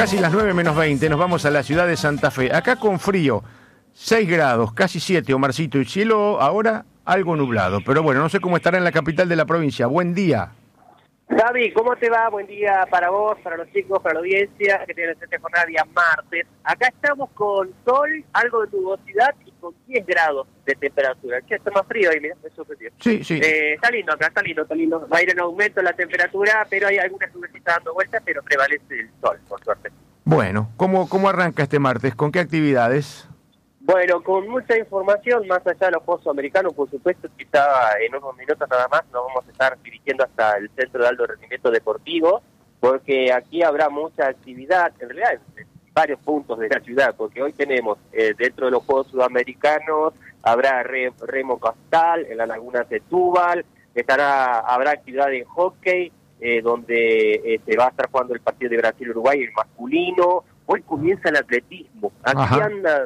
Casi las 9 menos 20, nos vamos a la ciudad de Santa Fe. Acá con frío, 6 grados, casi 7, Omarcito, y cielo ahora algo nublado. Pero bueno, no sé cómo estará en la capital de la provincia. Buen día. Gaby, ¿cómo te va? Buen día para vos, para los chicos, para la audiencia que tienen esta jornada día martes. Acá estamos con sol, algo de nubosidad y con 10 grados de temperatura. Que está más frío ahí, mira, es sorprendido. Sí, sí. Está lindo acá, está lindo. Va a ir en aumento la temperatura, pero hay algunas nubecitas dando vueltas, pero prevalece el sol, por suerte. Bueno, ¿cómo arranca este martes? ¿Con qué actividades? Bueno, con mucha información, más allá de los Juegos Sudamericanos, por supuesto, quizá en unos minutos nada más nos vamos a estar dirigiendo hasta el Centro de Alto Rendimiento Deportivo, porque aquí habrá mucha actividad, en realidad en varios puntos de la ciudad, porque hoy tenemos dentro de los Juegos Sudamericanos, habrá remo castal en la laguna Setúbal, habrá actividad en hockey, donde se va a estar jugando el partido de Brasil-Uruguay, el masculino. Hoy comienza el atletismo. Aquí anda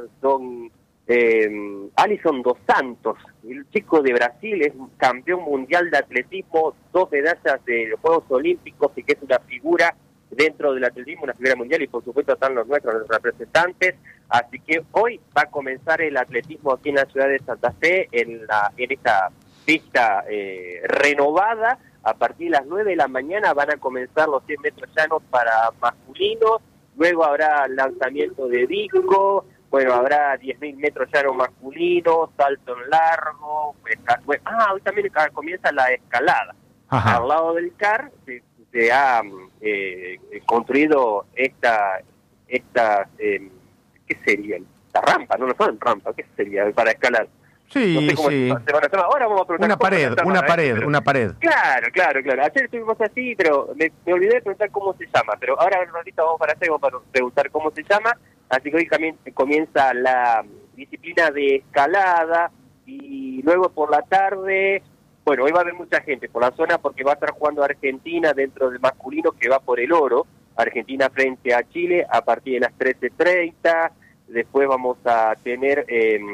Alison dos Santos, el chico de Brasil, es campeón mundial de atletismo, 2 medallas de los Juegos Olímpicos, y que es una figura dentro del atletismo, una figura mundial, y por supuesto están los nuestros representantes. Así que hoy va a comenzar el atletismo aquí en la ciudad de Santa Fe, en esta pista renovada. A partir de las 9 de la mañana van a comenzar los 100 metros llanos para masculinos. Luego habrá lanzamiento de disco, bueno, habrá 10.000 metros llanos masculinos, salto en largo. Hoy también comienza la escalada. Ajá. Al lado del CAR se ha construido esta ¿qué sería? La rampa, no son rampa, ¿qué sería para escalar? Sí, no sé cómo sí. se van a hacer. Ahora vamos a preguntar Una pared. Claro. Ayer estuvimos así, pero me olvidé de preguntar cómo se llama. Pero ahora en un ratito vamos para preguntar cómo se llama. Así que hoy también comienza la disciplina de escalada. Y luego por la tarde, bueno, hoy va a haber mucha gente por la zona porque va a estar jugando Argentina dentro del masculino, que va por el oro. Argentina frente a Chile a partir de las 13:30. Después vamos a tener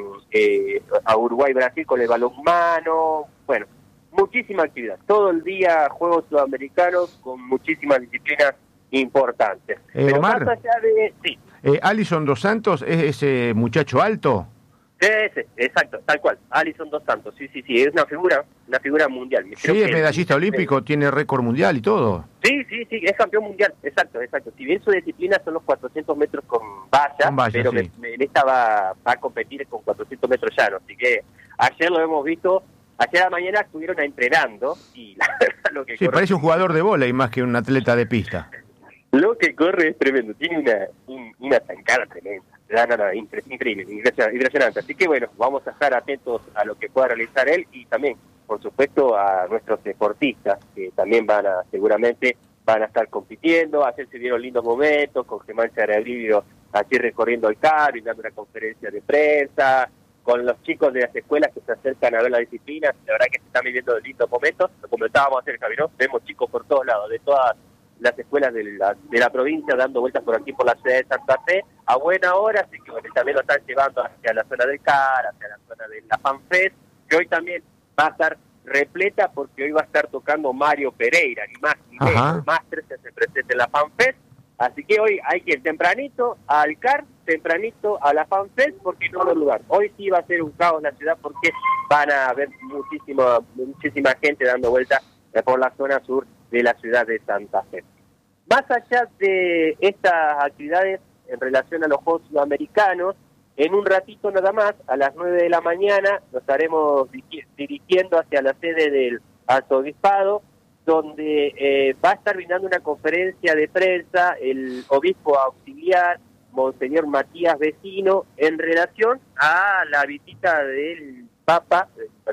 a Uruguay-Brasil con el balonmano. Bueno, muchísima actividad. Todo el día Juegos Sudamericanos con muchísimas disciplinas importantes. Pero Omar, más allá de... Sí. Alison dos Santos es ese muchacho alto. Ese, exacto, tal cual. Alison dos Santos, sí, es una figura mundial. Sí, es medallista olímpico, tiene récord mundial y todo. Sí, es campeón mundial, exacto. Si bien su disciplina son los 400 metros con valla, pero sí. En esta va a competir con 400 metros llanos, así que ayer lo hemos visto. Ayer a la mañana estuvieron entrenando y la verdad lo que sí, parece un jugador de vóley más que un atleta de pista. Lo que corre es tremendo, tiene una zancada tremenda. Increíble, impresionante. Así que bueno, vamos a estar atentos a lo que pueda realizar él y también, por supuesto, a nuestros deportistas que también seguramente van a estar compitiendo. Ayer se dieron lindos momentos con Germán Charagrivio aquí recorriendo el CAR, dando una conferencia de prensa, con los chicos de las escuelas que se acercan a ver la disciplina. La verdad que se están viviendo lindos momentos. Lo comentábamos ayer, Javier, ¿no? Vemos chicos por todos lados, de todas las escuelas de la provincia, dando vueltas por aquí por la ciudad de Santa Fe a buena hora, así que bueno, también lo están llevando hacia la zona del CAR, hacia la zona de la FanFest, que hoy también va a estar repleta porque hoy va a estar tocando Mario Pereira, ni más ni menos, Máster que se presente en la FanFest, así que hoy hay que ir tempranito al CAR, tempranito a la FanFest, porque no hay lugar. Hoy sí va a ser un caos en la ciudad porque van a haber muchísima gente dando vueltas por la zona sur de la ciudad de Santa Fe. Más allá de estas actividades en relación a los Juegos Sudamericanos, en un ratito nada más, a las 9 de la mañana, nos estaremos dirigiendo hacia la sede del arzobispado, donde va a estar brindando una conferencia de prensa el obispo auxiliar, Monseñor Matías Vecino, en relación a la visita del Papa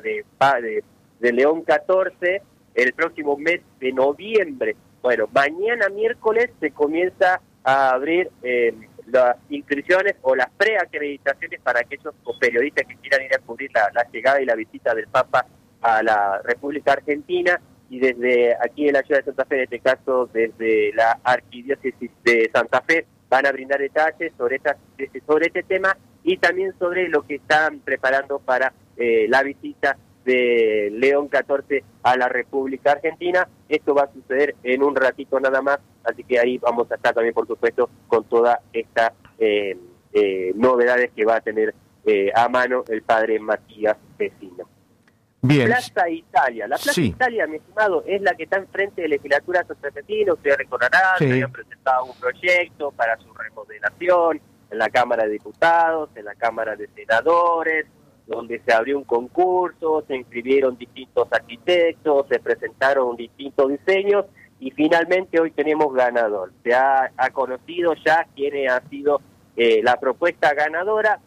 de León XIV, el próximo mes de noviembre. Bueno, mañana miércoles se comienza a abrir las inscripciones o las preacreditaciones para aquellos periodistas que quieran ir a cubrir la llegada y la visita del Papa a la República Argentina, y desde aquí en la ciudad de Santa Fe, en este caso desde la Arquidiócesis de Santa Fe, van a brindar detalles sobre este tema y también sobre lo que están preparando para la visita de León XIV a la República Argentina. Esto va a suceder en un ratito nada más, así que ahí vamos a estar también, por supuesto, con todas estas novedades que va a tener a mano el padre Matías Vecino. Bien. Plaza Italia. La Plaza Italia, mi estimado, es la que está enfrente de la legislatura santafesina. Ustedes recordarán que habían presentado un proyecto para su remodelación en la Cámara de Diputados, en la Cámara de Senadores, donde se abrió un concurso, se inscribieron distintos arquitectos, se presentaron distintos diseños y finalmente hoy tenemos ganador. Se ha conocido ya quién ha sido la propuesta ganadora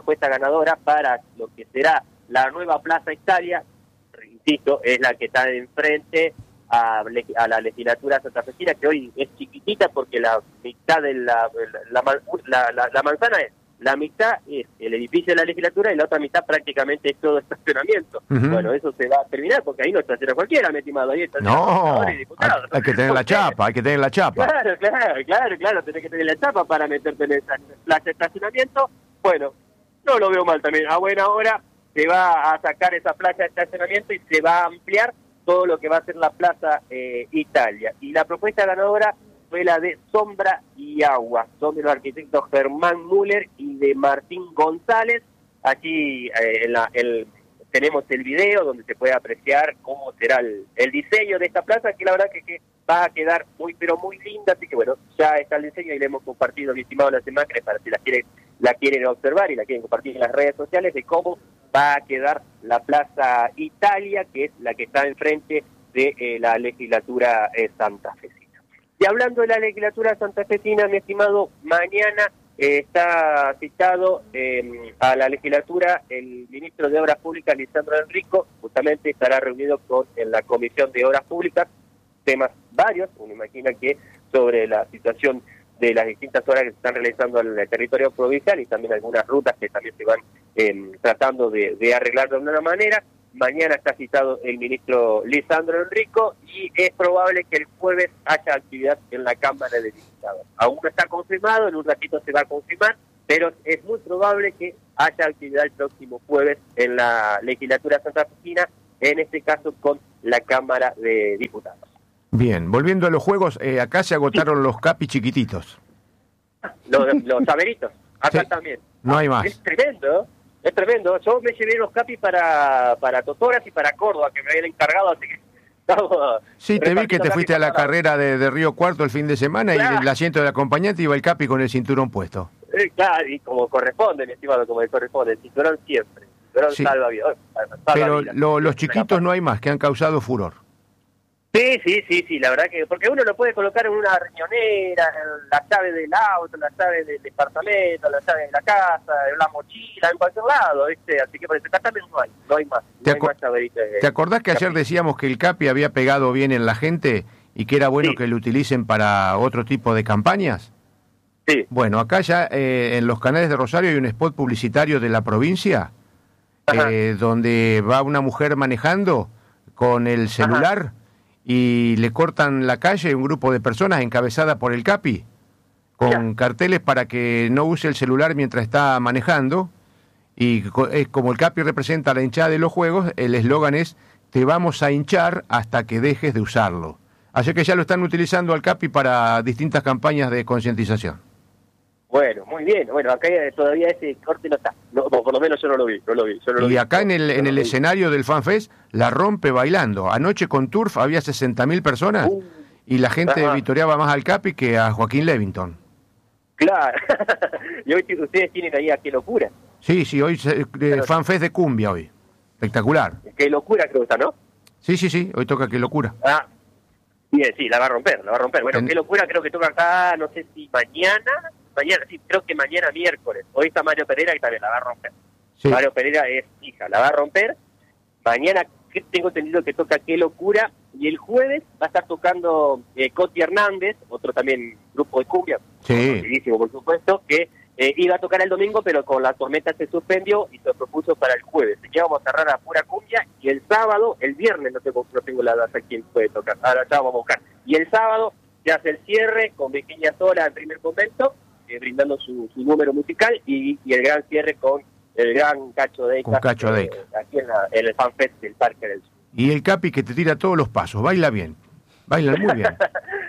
para lo que será la nueva Plaza Italia, insisto, es la que está enfrente a la legislatura santafesina, que hoy es chiquitita porque la mitad de la manzana es, la mitad es el edificio de la legislatura y la otra mitad prácticamente es todo estacionamiento. Bueno, eso se va a terminar porque ahí no estaciona cualquiera, mi estimado, ahí estaciona hay que tener la chapa, Claro, tenés que tener la chapa para meterte en esa plaza de estacionamiento. Bueno, no lo veo mal también, a buena hora se va a sacar esa plaza de estacionamiento y se va a ampliar todo lo que va a ser la Plaza Italia. Y la propuesta ganadora fue la de Sombra y Agua. Son de los arquitectos Germán Müller y de Martín González. Aquí tenemos el video donde se puede apreciar cómo será el diseño de esta plaza, que la verdad que va a quedar muy, pero muy linda. Así que bueno, ya está el diseño y le hemos compartido, mi estimado, las imágenes para si la quieren observar y la quieren compartir en las redes sociales de cómo va a quedar la Plaza Italia, que es la que está enfrente de la legislatura santafesina. Y hablando de la legislatura santafesina, mi estimado, mañana está citado a la legislatura el ministro de Obras Públicas, Lisandro Enrico, justamente estará reunido en la Comisión de Obras Públicas, temas varios, uno imagina que sobre la situación de las distintas obras que se están realizando en el territorio provincial y también algunas rutas que también se van tratando de arreglar de alguna manera. Mañana está citado el ministro Lisandro Enrico y es probable que el jueves haya actividad en la Cámara de Diputados. Aún no está confirmado, en un ratito se va a confirmar, pero es muy probable que haya actividad el próximo jueves en la legislatura santafesina, en este caso con la Cámara de Diputados. Bien, volviendo a los juegos, acá se agotaron los capi chiquititos. Los saberitos, acá también. No hay más. Es tremendo. Yo me llevé los capis para Totoras y para Córdoba, que me habían encargado, así que estamos... Sí, te vi que te fuiste a la carrera de Río Cuarto el fin de semana, claro, y el asiento del acompañante iba el capi con el cinturón puesto. Claro, y como corresponde, mi estimado, como corresponde, el cinturón siempre. El cinturón salva vida. Pero los chiquitos no hay más, que han causado furor. Sí, la verdad que... Porque uno lo puede colocar en una riñonera, en la llave del auto, la llave del departamento, la llave de la casa, en la mochila, en cualquier lado, ¿viste? Así que por eso acá también no hay más. ¿Te acordás que ayer decíamos que el capi había pegado bien en la gente y que era bueno que lo utilicen para otro tipo de campañas? Sí. Bueno, acá ya en los canales de Rosario hay un spot publicitario de la provincia donde va una mujer manejando con el celular y le cortan la calle un grupo de personas encabezada por el capi con carteles para que no use el celular mientras está manejando, y como el capi representa la hinchada de los juegos, el eslogan es: te vamos a hinchar hasta que dejes de usarlo. Así que ya lo están utilizando al capi para distintas campañas de concientización. Bueno, muy bien. Bueno, acá todavía ese corte no está. No, por lo menos yo no lo vi. Y acá en el escenario del FanFest la rompe bailando. Anoche con Turf había 60.000 personas y la gente vitoreaba más al Capi que a Joaquín Levington. Claro. Y hoy ustedes tienen ahí a Qué Locura. Sí, hoy FanFest de cumbia hoy. Espectacular. Qué Locura creo que está, ¿no? Sí, hoy toca Qué Locura. Bien, sí, la va a romper. Bueno, Qué Locura creo que toca acá, no sé si mañana, sí, creo que mañana miércoles. Hoy está Mario Pereira que también la va a romper. Sí. Mario Pereira es hija, la va a romper. Mañana tengo entendido que toca Qué Locura, y el jueves va a estar tocando Coti Hernández, otro también grupo de cumbia, conocidísimo por supuesto, que iba a tocar el domingo, pero con la tormenta se suspendió y se propuso para el jueves. Así que vamos a cerrar a pura cumbia, y el sábado, el viernes, no tengo la data quién puede tocar, ahora ya vamos a buscar. Y el sábado se hace el cierre con Virginia Sola en primer momento, brindando su número musical, y el gran cierre con el gran Cacho Deicas, aquí en el FanFest del Parque del Sur. Y el Capi que te tira todos los pasos, baila bien, baila muy bien.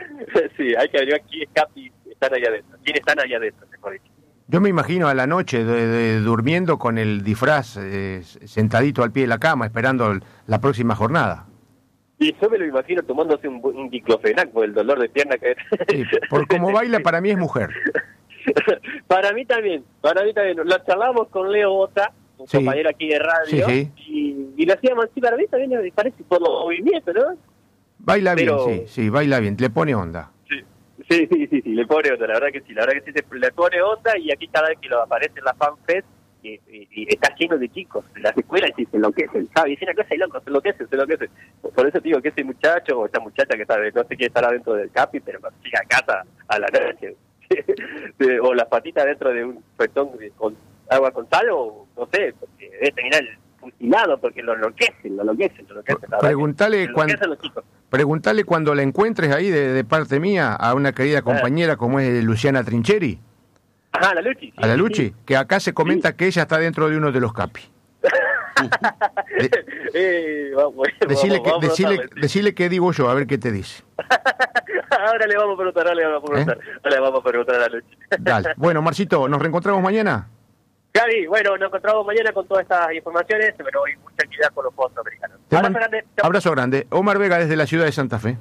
Sí, hay que averiguar quién están allá adentro. ¿Quiénes están allá adentro, mejor dicho? Yo me imagino a la noche durmiendo con el disfraz sentadito al pie de la cama esperando la próxima jornada. Y yo me lo imagino tomándose un diclofenac por el dolor de pierna que... Sí, por cómo baila, para mí es mujer. Para mí también. Lo charlamos con Leo Bota, un compañero aquí de radio, y lo hacíamos así. Para mí también me parece por los movimientos, ¿no? Baila bien, sí, baila bien, le pone onda. Sí, le pone onda, la verdad que sí, le pone onda. Y aquí cada vez que lo aparece en la FanFest y está lleno de chicos, las escuelas y se enloquecen, ¿sabes? Dice una cosa y loco, se enloquecen. Por eso digo que ese muchacho o esta muchacha que sabe, no sé quién estará dentro del Capi, pero cuando llega a casa a la noche, o las patitas dentro de un petón con agua con sal, o no sé, porque debe terminar fusilado, porque lo enloquecen. Preguntale cuando la encuentres ahí de parte mía a una querida compañera como es Luciana Trincheri. Ajá, la Luchi. A la Luchi, que acá se comenta que ella está dentro de uno de los Capi. Decile qué digo yo, a ver qué te dice. Ahora le vamos a preguntar a la Luchi. Dale. Bueno, Marcito, ¿nos reencontramos mañana? Gaby, bueno, nos encontramos mañana con todas estas informaciones, pero hoy mucha actividad con los Juegos Americanos. Abrazo grande. Omar Vega desde la ciudad de Santa Fe.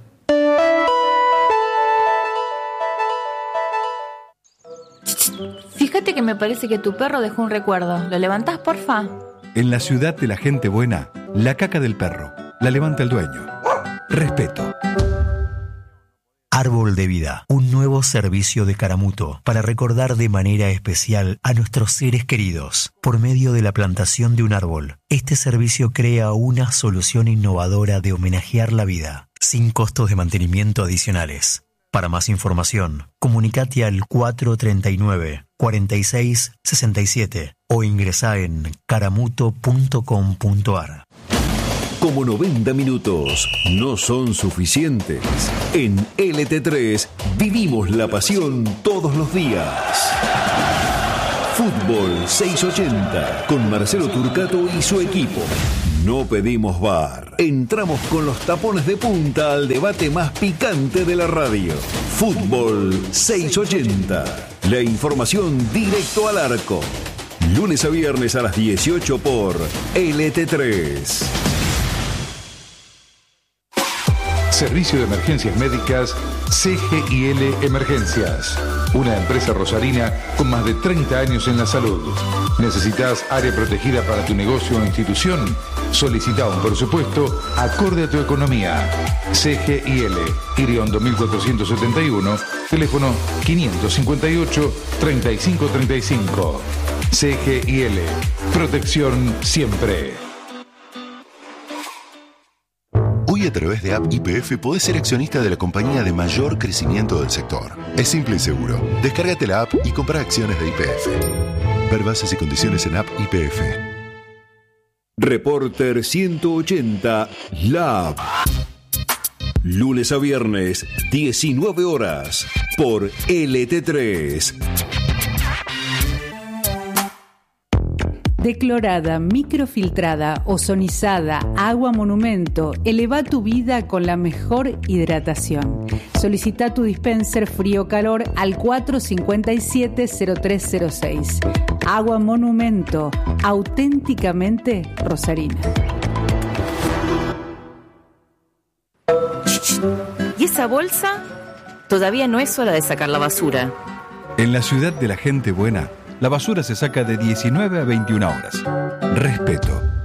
Fíjate que me parece que tu perro dejó un recuerdo. ¿Lo levantás, porfa? En la ciudad de la gente buena, la caca del perro la levanta el dueño. Respeto. Árbol de Vida, un nuevo servicio de Caramuto para recordar de manera especial a nuestros seres queridos. Por medio de la plantación de un árbol, este servicio crea una solución innovadora de homenajear la vida, sin costos de mantenimiento adicionales. Para más información, comunicate al 439-4667 o ingresá en caramuto.com.ar. Como 90 minutos no son suficientes, en LT3 vivimos la pasión todos los días. Fútbol 680 con Marcelo Turcato y su equipo. No pedimos VAR. Entramos con los tapones de punta al debate más picante de la radio. Fútbol 680. La información directo al arco. Lunes a viernes a las 18 por LT3. Servicio de Emergencias Médicas CGIL Emergencias. Una empresa rosarina con más de 30 años en la salud. ¿Necesitas área protegida para tu negocio o institución? Solicita un presupuesto acorde a tu economía. CGIL, Iriondo 1471, teléfono 558-3535. CGIL, protección siempre. Hoy a través de App YPF podés ser accionista de la compañía de mayor crecimiento del sector. Es simple y seguro. Descárgate la app y compra acciones de YPF. Ver bases y condiciones en App YPF. Reporter 180 Lab. Lunes a viernes, 19 horas, por LT3. Declorada, microfiltrada, ozonizada, agua monumento. Eleva tu vida con la mejor hidratación. Solicita tu dispenser frío-calor al 457-0306. Agua monumento, auténticamente rosarina. ¿Y esa bolsa? Todavía no es hora de sacar la basura. En la ciudad de la gente buena, la basura se saca de 19 a 21 horas. Respeto.